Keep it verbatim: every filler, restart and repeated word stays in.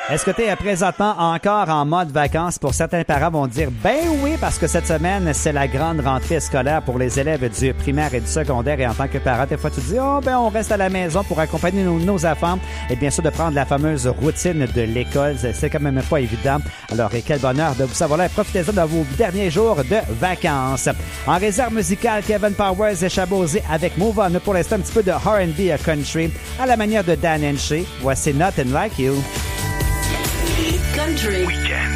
Est-ce que tu es présentement encore en mode vacances? Pour certains parents vont dire ben oui, parce que cette semaine, c'est la grande rentrée scolaire pour les élèves du primaire et du secondaire. Et en tant que parent, des fois, tu te dis, oh, ben, on reste à la maison pour accompagner nos, nos enfants. Et bien sûr, de prendre la fameuse routine de l'école. C'est quand même pas évident. Alors, quel bonheur de vous savoir là. Profitez-en dans vos derniers jours de vacances. En réserve musicale, Kevin Powers et Chabosé avec Move On. Pour l'instant, un petit peu de R and B country à la manière de Dan Henshey. Voici Nothing Like You. Country. Weekend.